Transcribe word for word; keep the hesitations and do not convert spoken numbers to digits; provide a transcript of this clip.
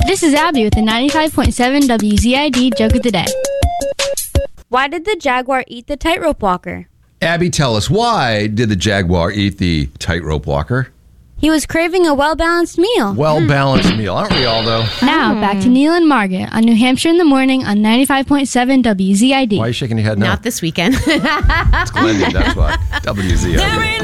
This is Abby with the ninety-five point seven W Z I D Joke of the Day. Why did the jaguar eat the tightrope walker? Abby, tell us, why did the jaguar eat the tightrope walker? He was craving a well-balanced meal. Well-balanced meal. Aren't we all, though? Now, back to Neil and Margaret on New Hampshire in the Morning on ninety-five point seven W Z I D. Why are you shaking your head now? Not this weekend. It's Glendon, that's why. W Z I D.